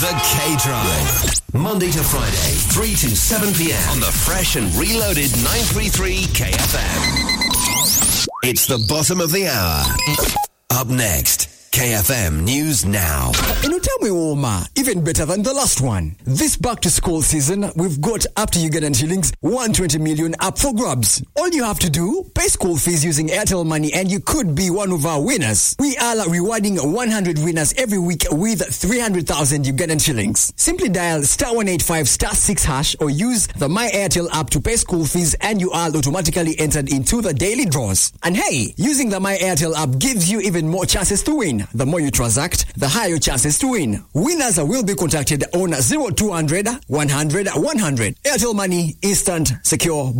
The K-Drive. Monday to Friday, 3 to 7 p.m. on the fresh and reloaded 933 KFM. It's the bottom of the hour. Up next, KFM News Now. And tell me, Oma, even better than the last one. This back-to-school season, we've got up to Ugandan shillings 120 million up for grabs. All you have to do, pay school fees using Airtel Money and you could be one of our winners. We are rewarding 100 winners every week with 300,000 Ugandan shillings. Simply dial *185 *6 hash or use the My Airtel app to pay school fees and you are automatically entered into the daily draws. And hey, using the My Airtel app gives you even more chances to win. The more you transact, the higher your chances to win. Winners will be contacted on 0200 100 100. Airtel Money, instant, secure.